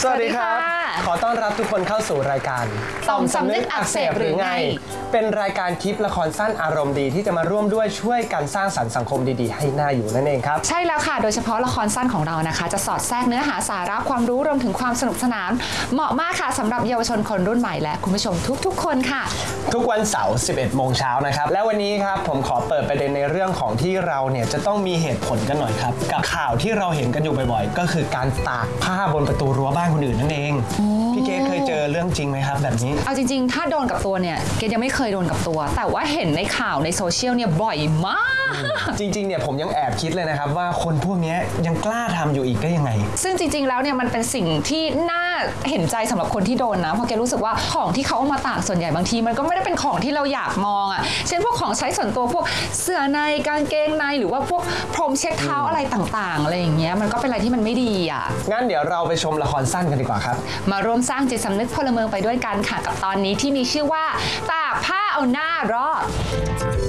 สวัสดีครับขอต้อนรับทุกคนเข้าสู่รายการต่อมสำนึกอักเสบหรือไงเป็นรายการคลิปละครสั้นอารมณ์ดีที่จะมาร่วมด้วยช่วยกันสร้างสรรค์สังคมดีๆให้น่าอยู่นั่นเองครับใช่แล้วค่ะโดยเฉพาะละครสั้นของเรานะคะจะสอดแทรกเนื้อหาสาระความรู้รวมถึงความสนุกสนานเหมาะมากค่ะสำหรับเยาวชนคนรุ่นใหม่และคุณผู้ชมทุกๆคนค่ะทุกวันเสาร์ 11 โมงเช้านะครับและวันนี้ครับผมขอเปิดประเด็นในเรื่องของที่เราเนี่ยจะต้องมีเหตุผลกันหน่อยครับกับข่าวที่เราเห็นกันอยู่บ่อยๆก็คือการตากผ้าบนประตูรั้วบ้านคนอื่นนั่นเองพี่เกศเคยเจอเรื่องจริงไหมครับแบบนี้เอาจริงๆถ้าโดนกับตัวเนี่ยเกศยังไม่เคยโดนกับตัวแต่ว่าเห็นในข่าวในโซเชียลเนี่ยบ่อยมากจริงๆเนี่ยผมยังแอบคิดเลยนะครับว่าคนพวกนี้ยังกล้าทำอยู่อีกได้ยังไงซึ่งจริงๆแล้วเนี่ยมันเป็นสิ่งที่น่าเห็นใจสำหรับคนที่โดนนะเพราะเกศรู้สึกว่าของที่เขาเอามาตากส่วนใหญ่บางทีมันก็ไม่ได้เป็นของที่เราอยากมองอ่ะเช่นพวกของใช้ส่วนตัวพวกเสื้อในกางเกงในหรือว่าพวกพรมเช็ดเท้าอะไรต่างๆอะไรอย่างเงี้ยมันก็เป็นอะไรที่มันไม่ดีอ่ะงั้นเดี๋ยวเราไปชมละครสั้นกันดีกว่าครับมาร่วมสร้างจิตสำนึกพลเมืองไปด้วยกันค่ะกับตอนนี้ที่มีชื่อว่าตากผ้าเอาหน้ารอด